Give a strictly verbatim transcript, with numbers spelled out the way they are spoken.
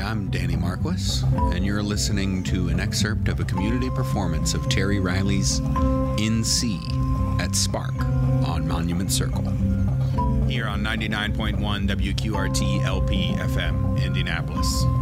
I'm Danny Marquis, and you're listening to an excerpt of a community performance of Terry Riley's In C at Spark on Monument Circle. Here on ninety-nine point one W Q R T L P F M, Indianapolis.